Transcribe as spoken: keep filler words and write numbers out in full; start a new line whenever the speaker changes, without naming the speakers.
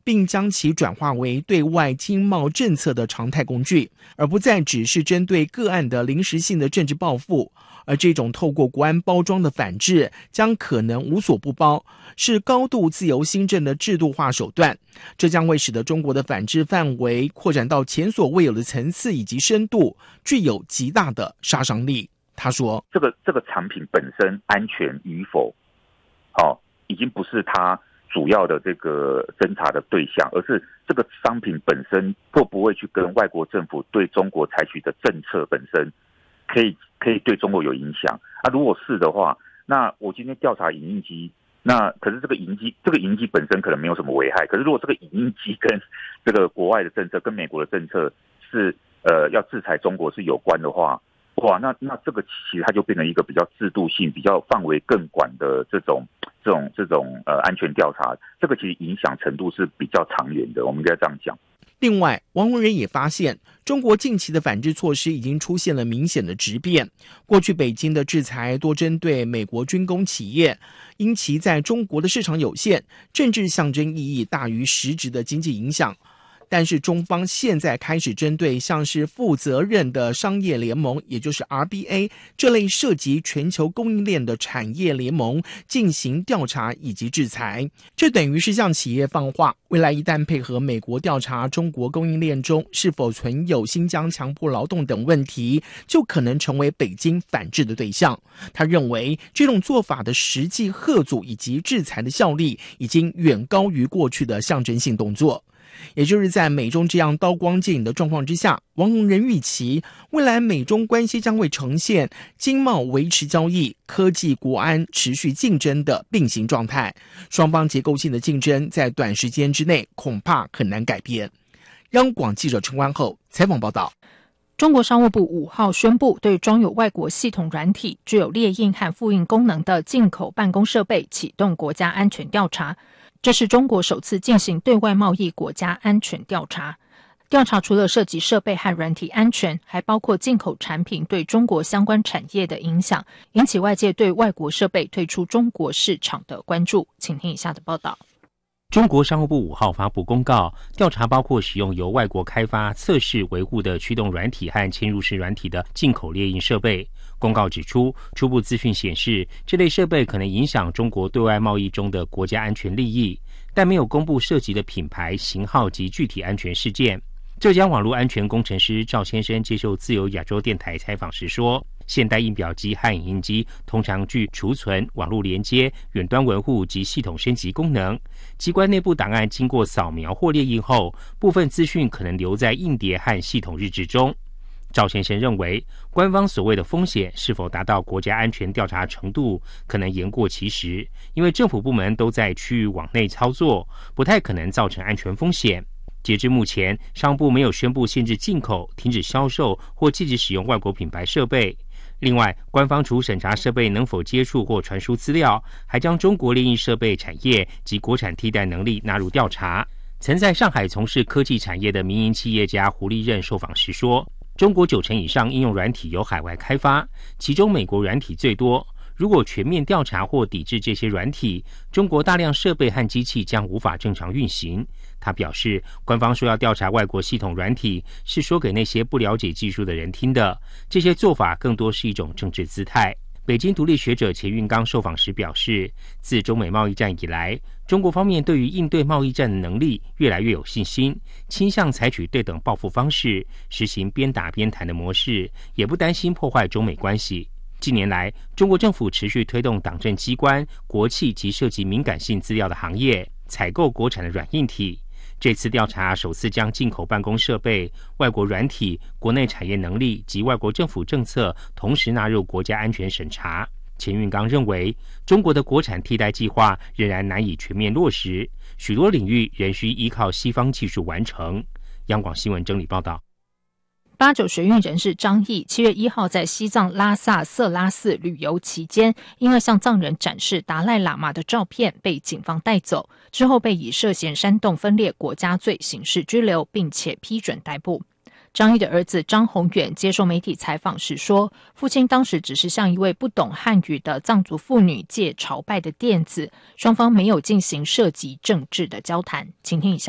并将其转化为对外经贸政策的常态工具，而不再只是针对个案的临时性的政治报复。而这种透过国安包装的反制将可能无所不包，是高度自由新政的制度化手段。这将会使得中国的反制范围扩展到前所未有的层次以及深度，具有极大的杀伤力。他说，
这个这个产品本身安全与否，哦，已经不是它主要的这个侦查的对象，而是这个商品本身会不会去跟外国政府对中国采取的政策本身可以可以对中国有影响啊？如果是的话，那我今天调查影印机，那可是这个影印机这个影印机本身可能没有什么危害，可是如果这个影印机跟这个国外的政策跟美国的政策是呃要制裁中国是有关的话，哇，那那这个其实它就变成一个比较制度性、比较范围更广的这种这种这种呃安全调查，这个其实影响程度是比较长远的，我们应该这样讲。
另外，王文仁也发现，中国近期的反制措施已经出现了明显的质变。过去北京的制裁多针对美国军工企业，因其在中国的市场有限，政治象征意义大于实质的经济影响。但是中方现在开始针对像是负责任的商业联盟，也就是 R B A 这类涉及全球供应链的产业联盟进行调查以及制裁，这等于是向企业放话，未来一旦配合美国调查中国供应链中是否存有新疆强迫劳动等问题，就可能成为北京反制的对象。他认为这种做法的实际吓阻以及制裁的效力已经远高于过去的象征性动作。也就是在美中这样刀光剑影的状况之下，王洪仁预期未来美中关系将会呈现经贸维持交易、科技国安持续竞争的并行状态，双方结构性的竞争在短时间之内恐怕很难改变。央广记者陈冠厚采访报道。
中国商务部五号宣布，对装有外国系统软体、具有列印和复印功能的进口办公设备启动国家安全调查。这是中国首次进行对外贸易国家安全调查。调查除了涉及设备和软体安全，还包括进口产品对中国相关产业的影响，引起外界对外国设备退出中国市场的关注。请听以下的报道。
中国商务部五号发布公告，调查包括使用由外国开发、测试、维护的驱动软体和嵌入式软体的进口列印设备。公告指出，初步资讯显示，这类设备可能影响中国对外贸易中的国家安全利益，但没有公布涉及的品牌、型号及具体安全事件。浙江网络安全工程师赵先生接受自由亚洲电台采访时说，现代印表机和影印机通常具储存、网络连接、远端维护及系统升级功能。机关内部档案经过扫描或列印后，部分资讯可能留在硬碟和系统日志中。赵先生认为，官方所谓的风险是否达到国家安全调查程度，可能言过其实，因为政府部门都在区域往内操作，不太可能造成安全风险。截至目前，商务部没有宣布限制进口、停止销售或禁止使用外国品牌设备。另外，官方除审查设备能否接触或传输资料，还将中国列印设备产业及国产替代能力纳入调查。曾在上海从事科技产业的民营企业家胡立任受访时说，中国九成以上应用软体由海外开发，其中美国软体最多。如果全面调查或抵制这些软体，中国大量设备和机器将无法正常运行。他表示，官方说要调查外国系统软体，是说给那些不了解技术的人听的，这些做法更多是一种政治姿态。北京独立学者钱运刚受访时表示，自中美贸易战以来，中国方面对于应对贸易战的能力越来越有信心，倾向采取对等报复方式，实行边打边谈的模式，也不担心破坏中美关系。近年来，中国政府持续推动党政机关、国企及涉及敏感性资料的行业采购国产的软硬体。这次调查首次将进口办公设备、外国软体、国内产业能力及外国政府政策同时纳入国家安全审查。钱运刚认为，中国的国产替代计划仍然难以全面落实，许多领域仍需依靠西方技术完成。央广新闻整理报道。
八九学运人士张毅七月一号在西藏拉萨色拉寺旅游期间，因为向藏人展示达赖喇嘛的照片，被警方带走，之后被以涉嫌煽动分裂国家罪刑事拘留，并且批准逮捕。张毅的儿子张宏远接受媒体采访时说，父亲当时只是向一位不懂汉语的藏族妇女借朝拜的垫子，双方没有进行涉及政治的交谈。请听以下